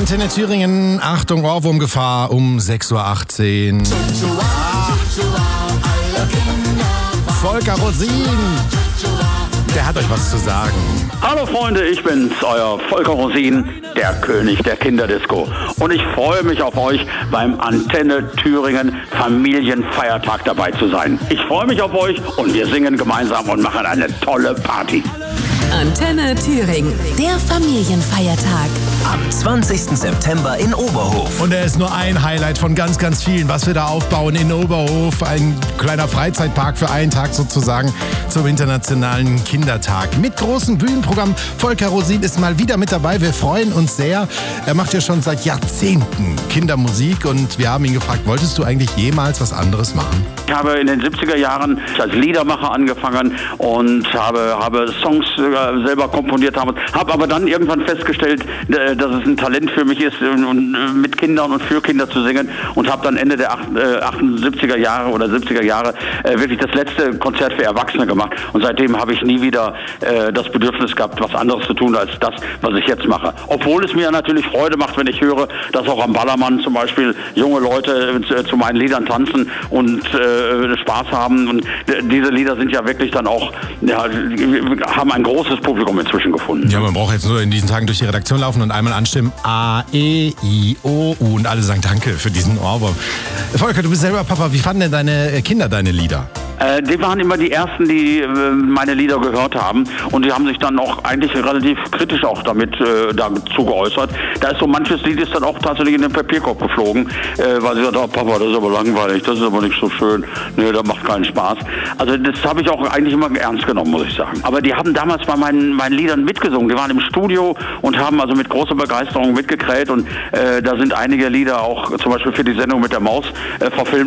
Antenne Thüringen, Achtung, Ohrwurmgefahr um 6.18 Uhr. Volker Rosin, der hat euch was zu sagen. Hallo Freunde, ich bin's, euer Volker Rosin, der König der Kinderdisco. Und ich freue mich auf euch beim Antenne Thüringen Familienfeiertag dabei zu sein. Ich freue mich auf euch und wir singen gemeinsam und machen eine tolle Party. Antenne Thüringen, der Familienfeiertag. Am 20. September in Oberhof. Und er ist nur ein Highlight von ganz, ganz vielen, was wir da aufbauen in Oberhof. Ein kleiner Freizeitpark für einen Tag sozusagen zum Internationalen Kindertag. Mit großem Bühnenprogramm. Volker Rosin ist mal wieder mit dabei. Wir freuen uns sehr. Er macht ja schon seit Jahrzehnten Kindermusik und wir haben ihn gefragt, wolltest du eigentlich jemals was anderes machen? Ich habe in den 70er Jahren als Liedermacher angefangen und habe Songs selber komponiert, habe aber dann irgendwann festgestellt, dass es ein Talent für mich ist, mit Kindern und für Kinder zu singen, und habe dann Ende der 78er Jahre oder 70er Jahre wirklich das letzte Konzert für Erwachsene gemacht, und seitdem habe ich nie wieder das Bedürfnis gehabt, was anderes zu tun als das, was ich jetzt mache. Obwohl es mir natürlich Freude macht, wenn ich höre, dass auch am Ballermann zum Beispiel junge Leute zu meinen Liedern tanzen und Spaß haben, und diese Lieder sind ja wirklich dann auch, haben ein großes Publikum inzwischen gefunden. Ja, man braucht jetzt nur in diesen Tagen durch die Redaktion laufen und einmal anstimmen, A, E, I, O, U, und alle sagen Danke für diesen Ohrwurm. Volker, du bist selber Papa, wie fanden denn deine Kinder deine Lieder? Die waren immer die Ersten, die meine Lieder gehört haben, und die haben sich dann auch eigentlich relativ kritisch auch damit dazu geäußert. Da ist so manches Lied ist dann auch tatsächlich in den Papierkorb geflogen, weil sie gesagt haben, Papa, das ist aber langweilig, das ist aber nicht so schön, nee, das macht keinen Spaß. Also das habe ich auch eigentlich immer ernst genommen, muss ich sagen. Aber die haben damals bei meinen Liedern mitgesungen, die waren im Studio und haben also mit großer Begeisterung mitgekräht, und da sind einige Lieder auch zum Beispiel für die Sendung mit der Maus verfilmt